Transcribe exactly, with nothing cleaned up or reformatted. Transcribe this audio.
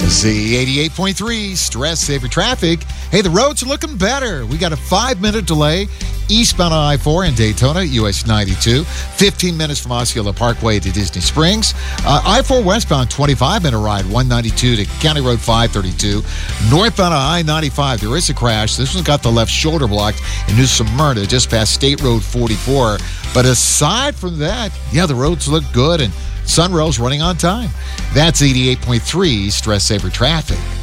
Z eighty-eight point three, Stress Saver Traffic. Hey, the roads are looking better. We got a five-minute delay eastbound on I four in Daytona, U S ninety-two. fifteen minutes from Osceola Parkway to Disney Springs. Uh, I four westbound, twenty-five minute ride, one ninety-two to County Road five thirty-two. Northbound on I ninety-five, there is a crash. This one's got the left shoulder blocked in New Smyrna, just past State Road forty-four. But aside from that, yeah, the roads look good and Sunrail's running on time. That's eighty-eight point three Stress Saver Traffic.